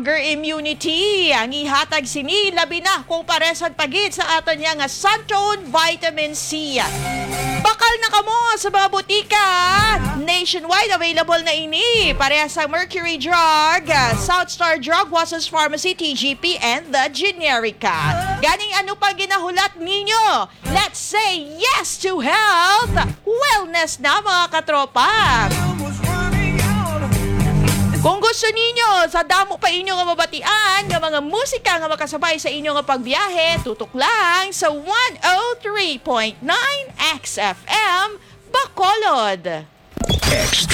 Immunity ang ihatag sini labi na kung paresan pagid sa aton nga Santon Vitamin C. Bakal na kamo sa mga butika. Nationwide available na ini. Parehas ang Mercury Drug, Southstar Drug, Wasas Pharmacy, TGP, and the Generica. Ganing ano pa ginahulat ninyo? Let's say yes to health, wellness na mga katropa. Kung gusto ninyo, sa damo pa inyo nga mabatian, nga mga musika nga makasabay sa inyo nga pagbiyahe, tutok lang sa 103.9 XFM Bacolod.